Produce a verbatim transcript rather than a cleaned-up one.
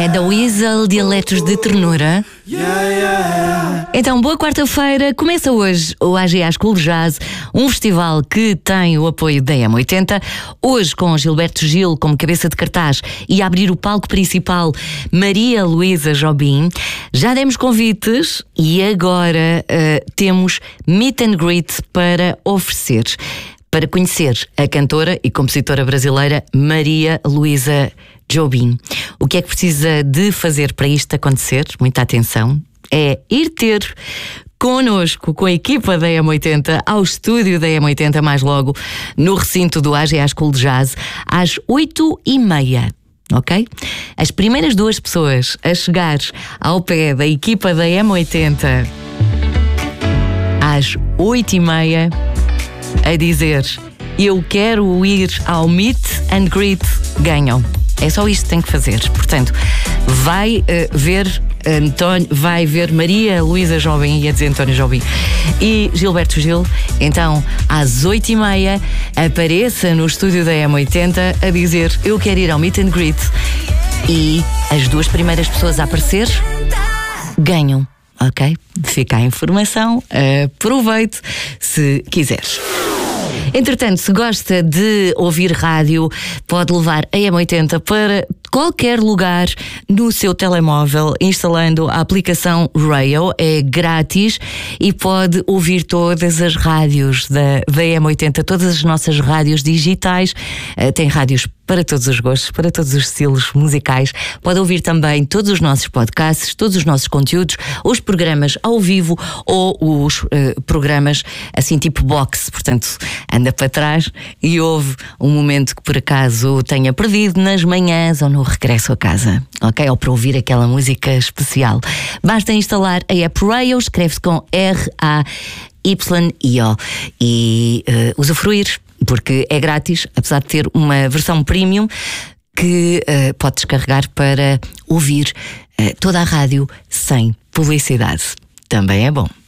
É da Weasel, Dialetos de Ternura. Então, boa quarta-feira. Começa hoje o A G A School Jazz, um festival que tem o apoio da M oitenta. Hoje com Gilberto Gil como cabeça de cartaz e a abrir o palco principal Maria Luísa Jobim. Já demos convites e agora uh, temos meet and greet para oferecer. Para conhecer a cantora e compositora brasileira Maria Luísa Jobim. O que é que precisa de fazer para isto acontecer? Muita atenção. É ir ter connosco, com a equipa da M oitenta, ao estúdio da M oitenta, mais logo, no recinto do A G A School Jazz, às oito e meia. Ok? As primeiras duas pessoas a chegar ao pé da equipa da M oitenta às oito e meia a dizer: eu quero ir ao meet and greet, ganham. É só isto que tem que fazer. Portanto, vai uh, ver António, vai ver Maria Luísa Jobim, ia dizer António Jobim, e Gilberto Gil. Então, às oito e meia, apareça no estúdio da M oitenta a dizer: eu quero ir ao meet and greet. E as duas primeiras pessoas a aparecer ganham. Ok? Fica a informação. Aproveite se quiseres. Entretanto, se gosta de ouvir rádio, pode levar a M oitenta para qualquer lugar no seu telemóvel, instalando a aplicação Rayo. É grátis e pode ouvir todas as rádios da, da M oitenta, todas as nossas rádios digitais. Uh, tem rádios para todos os gostos, para todos os estilos musicais. Pode ouvir também todos os nossos podcasts, todos os nossos conteúdos, os programas ao vivo ou os uh, programas assim tipo box. Portanto, anda para trás e ouve um momento que por acaso tenha perdido nas manhãs ou no regresso a casa, ok? Ou para ouvir aquela música especial. Basta instalar a app Rayo, escreve-se com R A Y I O e uh, usufruir, porque é grátis, apesar de ter uma versão premium que uh, pode descarregar para ouvir uh, toda a rádio sem publicidade. Também é bom.